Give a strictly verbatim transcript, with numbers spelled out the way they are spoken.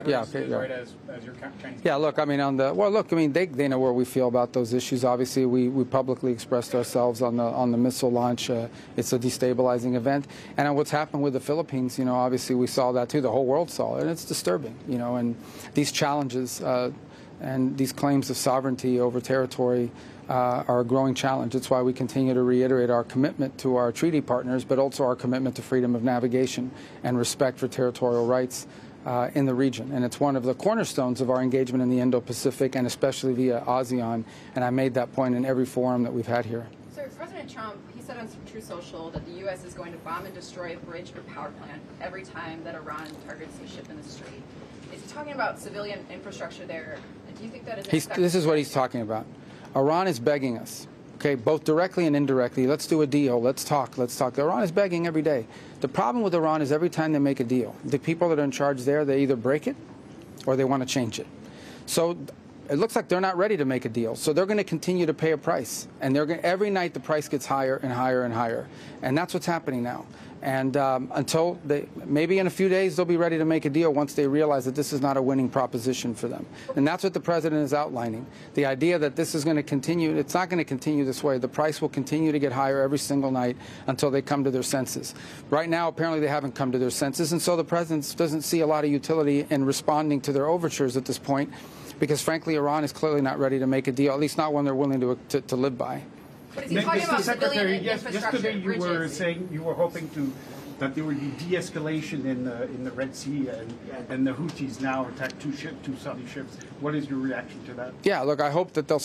Yeah, okay, yeah. Right as, as your Chinese Yeah, look, I mean, on the well, look, I mean, they they know where we feel about those issues. Obviously, we, we publicly expressed ourselves on the on the missile launch. Uh, it's a destabilizing event, and on what's happened with the Philippines. You know, obviously, we saw that too. The whole world saw it, and it's disturbing. You know, and these challenges uh, and these claims of sovereignty over territory uh, are a growing challenge. That's why we continue to reiterate our commitment to our treaty partners, but also our commitment to freedom of navigation and respect for territorial rights Uh, in the region. And it's one of the cornerstones of our engagement in the Indo-Pacific, and especially via ASEAN. And I made that point in every forum that we've had here. So President Trump, he said on True Social that the U S is going to bomb and destroy a bridge or power plant every time that Iran targets a ship in the Strait. Is he talking about civilian infrastructure there? Do you think that is... He's, this is what he's talking about. Iran is begging us, okay, both directly and indirectly, let's do a deal, let's talk, let's talk. Iran is begging every day. The problem with Iran is every time they make a deal, the people that are in charge there, they either break it or they want to change it. So it looks like they're not ready to make a deal. So they're going to continue to pay a price. And they're going, every night the price gets higher and higher and higher. And that's what's happening now. And um, until they, maybe in a few days, they'll be ready to make a deal once they realize that this is not a winning proposition for them. And that's what the president is outlining. The idea that this is going to continue, it's not going to continue this way. The price will continue to get higher every single night until they come to their senses. Right now, apparently, they haven't come to their senses. And so the president doesn't see a lot of utility in responding to their overtures at this point, because, frankly, Iran is clearly not ready to make a deal, at least not one they're willing to, to, to live by. But is he talking about Secretary, civilian yes, infrastructure, yesterday you were bridges? saying you were hoping to that there would be de-escalation in the in the Red Sea, and and the Houthis now attack two ship, two Saudi ships. What is your reaction to that? Yeah, look, I hope that they'll